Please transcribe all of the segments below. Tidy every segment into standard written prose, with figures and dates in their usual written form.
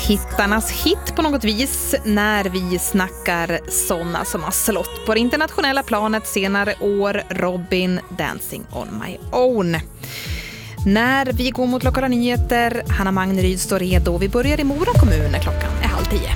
Hittarnas hit på något vis när vi snackar såna som har slått på det internationella planet senare år. Robin, Dancing on my own. När vi går mot lokala nyheter, Hanna Magneryd står redo. Vi börjar i Mora kommun när klockan är 9:30.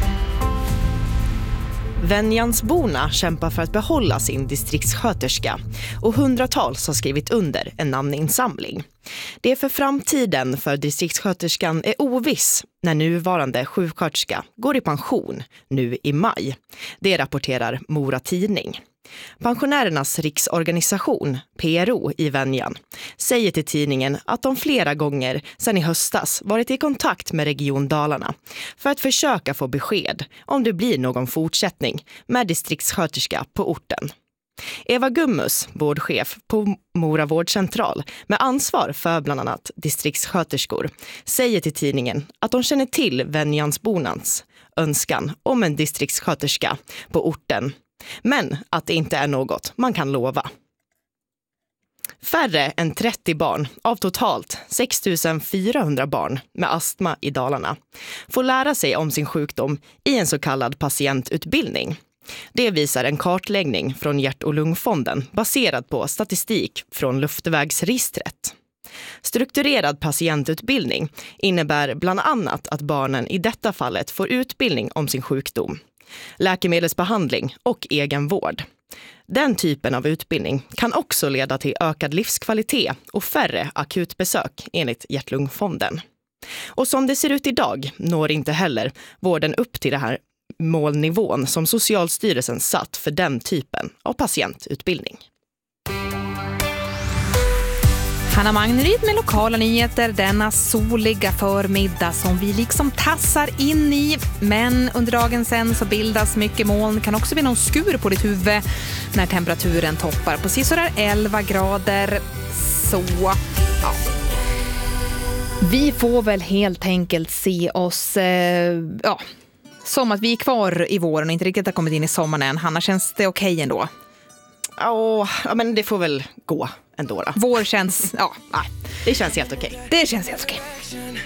Venjansborna kämpar för att behålla sin distriktssköterska och hundratals har skrivit under en namninsamling. Det är för framtiden för distriktssköterskan är oviss när nuvarande sjuksköterska går i pension nu i maj. Det rapporterar Mora Tidning. Pensionärernas riksorganisation, PRO i Venjan, säger till tidningen att de flera gånger sedan i höstas varit i kontakt med Region Dalarna för att försöka få besked om det blir någon fortsättning med distriktssköterska på orten. Eva Gummus, vårdchef på Mora vårdcentral med ansvar för bland annat distriktssköterskor, säger till tidningen att de känner till Venjansbornas önskan om en distriktssköterska på orten, men att det inte är något man kan lova. Färre än 30 barn av totalt 6 400 barn med astma i Dalarna får lära sig om sin sjukdom i en så kallad patientutbildning. Det visar en kartläggning från Hjärt- och lungfonden baserad på statistik från luftvägsregistret. Strukturerad patientutbildning innebär bland annat att barnen i detta fallet får utbildning om sin sjukdom, läkemedelsbehandling och egenvård. Den typen av utbildning kan också leda till ökad livskvalitet och färre akutbesök enligt Hjärt-lungfonden. Och som det ser ut idag når inte heller vården upp till det här målnivån som Socialstyrelsen satt för den typen av patientutbildning. Hanna Magneryd med lokala nyheter denna soliga förmiddag som vi liksom tassar in i. Men under dagen sen så bildas mycket moln. Kan också bli någon skur på ditt huvud när temperaturen toppar på sådär 11 grader. Så ja. Vi får väl helt enkelt se oss som att vi är kvar i våren och inte riktigt har kommit in i sommaren än. Hanna, känns det okej ändå? Ja, men det får väl gå ändå då. Vår känns, det känns helt okej. Det känns helt okej.